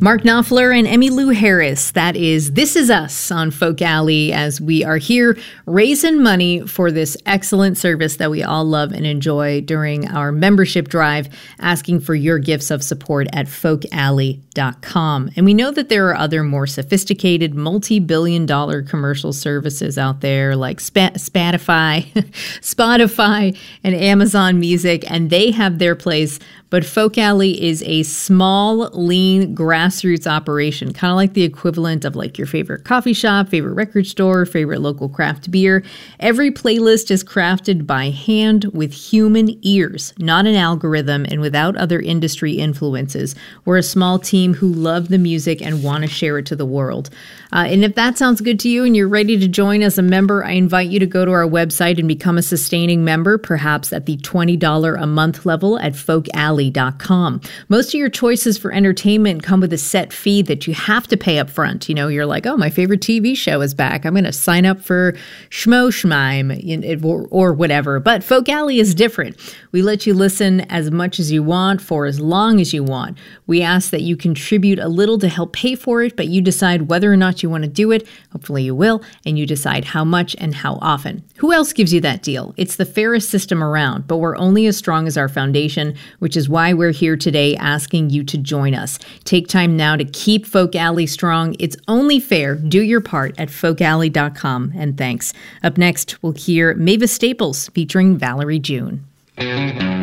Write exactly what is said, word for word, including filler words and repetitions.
Mark Knopfler and Emmylou Harris. That is This Is Us on Folk Alley, as we are here raising money for this excellent service that we all love and enjoy during our membership drive, asking for your gifts of support at folk alley dot com. And we know that there are other more sophisticated multi-billion dollar commercial services out there like Sp- Spotify, Spotify and Amazon Music, and they have their place. But Folk Alley is a small, lean, grassroots operation, kind of like the equivalent of like your favorite coffee shop, favorite record store, favorite local craft beer. Every playlist is crafted by hand with human ears, not an algorithm, and without other industry influences. We're a small team who love the music and want to share it to the world. Uh, and if that sounds good to you and you're ready to join as a member, I invite you to go to our website and become a sustaining member, perhaps at the twenty dollars a month level at folk alley dot com. Most of your choices for entertainment come with a set fee that you have to pay up front. You know, you're like, oh, my favorite T V show is back. I'm going to sign up for Schmo Schmime or, or whatever. But Folk Alley is different. We let you listen as much as you want for as long as you want. We ask that you contribute a little to help pay for it, but you decide whether or not you want to do it. Hopefully you will, and you decide how much and how often. Who else gives you that deal? It's the fairest system around, but we're only as strong as our foundation, which is why we're here today asking you to join us. Take time now to keep Folk Alley strong. It's only fair. Do your part at folk alley dot com, and thanks. Up next, we'll hear Mavis Staples featuring Valerie June.